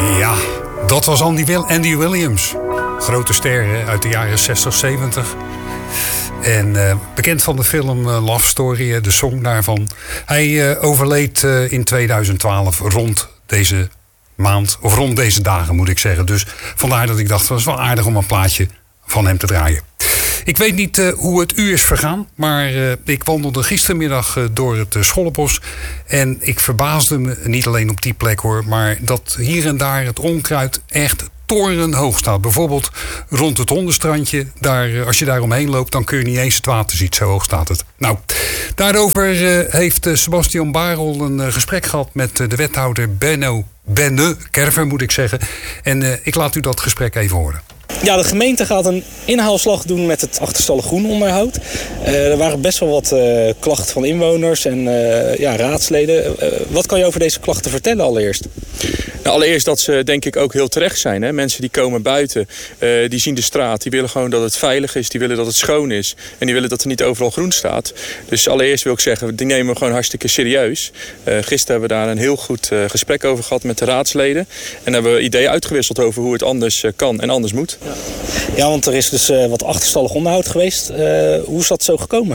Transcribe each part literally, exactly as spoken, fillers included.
Ja, dat was Andy, Will- Andy Williams. Grote ster hè, uit de jaren zestig, zeventig. En uh, bekend van de film uh, Love Story, uh, de song daarvan. Hij uh, overleed uh, in tweeduizend twaalf rond deze maand, of rond deze dagen moet ik zeggen. Dus vandaar dat ik dacht, het was wel aardig om een plaatje van hem te draaien. Ik weet niet uh, hoe het u is vergaan, maar uh, ik wandelde gistermiddag uh, door het uh, Schollenbos. En ik verbaasde me niet alleen op die plek hoor, maar dat hier en daar het onkruid echt torenhoog staat. Bijvoorbeeld rond het hondenstrandje. Daar, uh, als je daar omheen loopt, dan kun je niet eens het water zien. Zo hoog staat het. Nou, daarover uh, heeft uh, Sebastian Barel een uh, gesprek gehad met uh, de wethouder Benno Benne Kerver, moet ik zeggen. En uh, ik laat u dat gesprek even horen. Ja, de gemeente gaat een inhaalslag doen met het achterstallig groenonderhoud. Uh, er waren best wel wat uh, klachten van inwoners en uh, ja, raadsleden. Uh, wat kan je over deze klachten vertellen allereerst? Nou, allereerst dat ze denk ik ook heel terecht zijn. Hè? Mensen die komen buiten, uh, die zien de straat. Die willen gewoon dat het veilig is, die willen dat het schoon is. En die willen dat er niet overal groen staat. Dus allereerst wil ik zeggen, die nemen we gewoon hartstikke serieus. Uh, gisteren hebben we daar een heel goed uh, gesprek over gehad met de raadsleden. En hebben we ideeën uitgewisseld over hoe het anders uh, kan en anders moet. Ja, ja want er is dus uh, wat achterstallig onderhoud geweest. Uh, hoe is dat zo gekomen?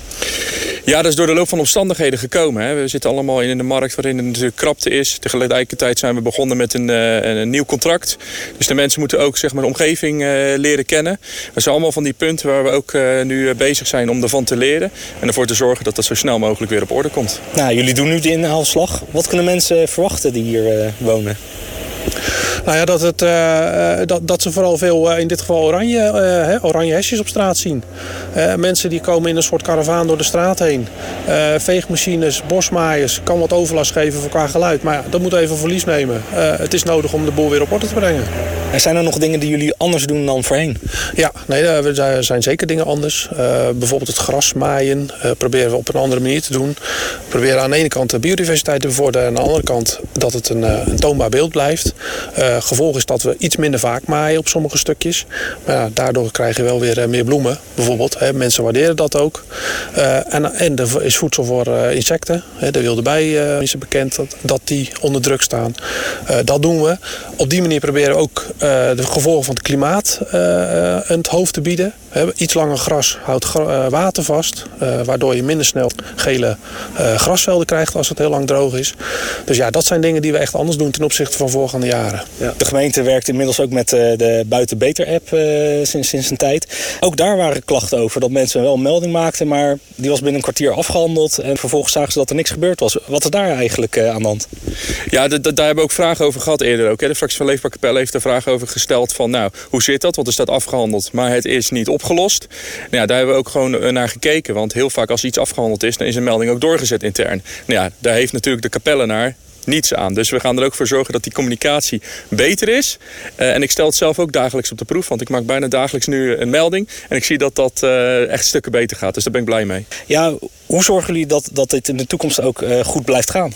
Ja, dat is door de loop van omstandigheden gekomen. Hè. We zitten allemaal in een markt waarin er natuurlijk krapte is. Tegelijkertijd zijn we begonnen met een, uh, een nieuw contract. Dus de mensen moeten ook zeg maar, de omgeving uh, leren kennen. Dat zijn allemaal van die punten waar we ook uh, nu bezig zijn om ervan te leren. En ervoor te zorgen dat dat zo snel mogelijk weer op orde komt. Nou, jullie doen nu de inhaalslag. Wat kunnen mensen verwachten die hier uh, wonen? Nou ja, dat, het, uh, dat, dat ze vooral veel, uh, in dit geval oranje, uh, hè, oranje hesjes op straat zien. Uh, mensen die komen in een soort karavaan door de straat heen. Uh, veegmachines, bosmaaiers, kan wat overlast geven voor qua geluid. Maar ja, dat moet even verlies nemen. Uh, het is nodig om de boel weer op orde te brengen. Er zijn er nog dingen die jullie anders doen dan voorheen? Ja, nee, er zijn zeker dingen anders. Uh, bijvoorbeeld het gras maaien uh, proberen we op een andere manier te doen. We proberen aan de ene kant de biodiversiteit te bevorderen. En aan de andere kant dat het een, een toonbaar beeld blijft. Uh, gevolg is dat we iets minder vaak maaien op sommige stukjes. Maar ja, daardoor krijg je wel weer uh, meer bloemen, bijvoorbeeld. Hè. Mensen waarderen dat ook. Uh, en, en er is voedsel voor uh, insecten. Hè. De wilde bij uh, is bekend dat, dat die onder druk staan. Uh, dat doen we. Op die manier proberen we ook uh, de gevolgen van het klimaat uh, uh, het hoofd te bieden. Hè. Iets langer gras houdt gra- uh, water vast. Uh, waardoor je minder snel gele uh, grasvelden krijgt als het heel lang droog is. Dus ja, dat zijn dingen die we echt anders doen ten opzichte van voorgaande jaren. Ja. De gemeente werkt inmiddels ook met uh, de Buiten Beter app uh, sinds, sinds een tijd. Ook daar waren klachten over dat mensen wel een melding maakten, maar die was binnen een kwartier afgehandeld en vervolgens zagen ze dat er niks gebeurd was. Wat is daar eigenlijk uh, aan de hand? Ja, d- d- daar hebben we ook vragen over gehad eerder ook. Hè. De fractie van Leefbaar Capelle heeft er vragen over gesteld van nou, hoe zit dat? Want er staat afgehandeld, maar het is niet opgelost. Nou ja, daar hebben we ook gewoon uh, naar gekeken, want heel vaak als iets afgehandeld is, dan is een melding ook doorgezet intern. Nou ja, daar heeft natuurlijk de Capelle naar niets aan. Dus we gaan er ook voor zorgen dat die communicatie beter is. Uh, en ik stel het zelf ook dagelijks op de proef, want ik maak bijna dagelijks nu een melding. En ik zie dat dat uh, echt stukken beter gaat. Dus daar ben ik blij mee. Ja, hoe zorgen jullie dat, dat dit in de toekomst ook uh, goed blijft gaan?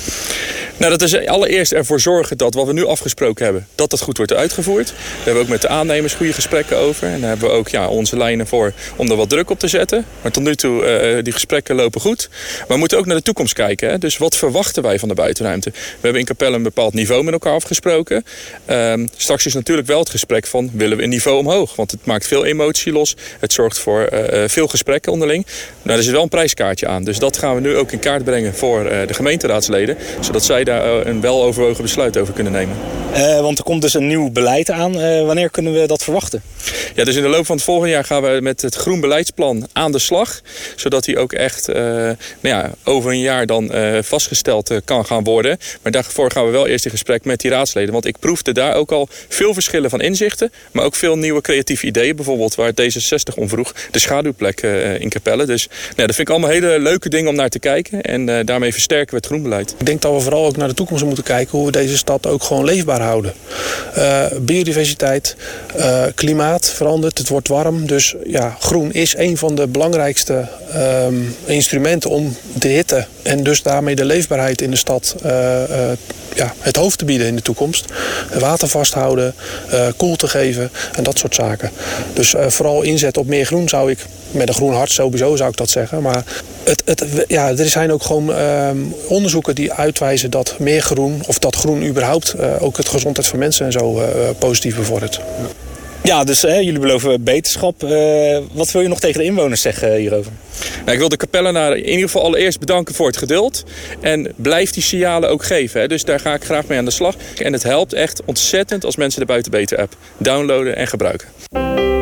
Nou, dat is allereerst ervoor zorgen dat wat we nu afgesproken hebben, dat dat goed wordt uitgevoerd. Daar hebben we ook met de aannemers goede gesprekken over. En daar hebben we ook ja, onze lijnen voor om er wat druk op te zetten. Maar tot nu toe, uh, die gesprekken lopen goed. Maar we moeten ook naar de toekomst kijken. Hè? Dus wat verwachten wij van de buitenruimte? We hebben in Capelle een bepaald niveau met elkaar afgesproken. Um, straks is natuurlijk wel het gesprek van, willen we een niveau omhoog? Want het maakt veel emotie los. Het zorgt voor uh, veel gesprekken onderling. Nou, er zit wel een prijskaartje aan. Dus dat gaan we nu ook in kaart brengen voor uh, de gemeenteraadsleden. Zodat zij daar een weloverwogen besluit over kunnen nemen. Uh, want er komt dus een nieuw beleid aan. Uh, wanneer kunnen we dat verwachten? Ja, dus in de loop van het volgende jaar gaan we met het groen beleidsplan aan de slag. Zodat die ook echt uh, nou ja, over een jaar dan uh, vastgesteld uh, kan gaan worden. Maar daarvoor gaan we wel eerst in gesprek met die raadsleden. Want ik proefde daar ook al veel verschillen van inzichten. Maar ook veel nieuwe creatieve ideeën. Bijvoorbeeld waar D zesenzestig om vroeg. De schaduwplek uh, in Capelle. Dus nou, dat vind ik allemaal hele leuke dingen om naar te kijken. En uh, daarmee versterken we het groenbeleid. Ik denk dat we vooral ook naar de toekomst moeten kijken hoe we deze stad ook gewoon leefbaar houden. Uh, biodiversiteit, uh, klimaat verandert, het wordt warm. Dus ja, groen is een van de belangrijkste um, instrumenten om de hitte en dus daarmee de leefbaarheid in de stad uh, uh, ja, het hoofd te bieden in de toekomst. Water vasthouden, uh, koel te geven en dat soort zaken. Dus uh, vooral inzet op meer groen zou ik, met een groen hart sowieso zou ik dat zeggen. Maar Het, het, ja, er zijn ook gewoon uh, onderzoeken die uitwijzen dat meer groen, of dat groen überhaupt uh, ook het gezondheid van mensen en zo uh, positief bevordert. Ja, dus hè, jullie beloven beterschap. Uh, wat wil je nog tegen de inwoners zeggen hierover? Nou, ik wil de Kapellenaren in ieder geval allereerst bedanken voor het geduld. En blijf die signalen ook geven. Hè. Dus daar ga ik graag mee aan de slag. En het helpt echt ontzettend als mensen de Buiten Beter app downloaden en gebruiken.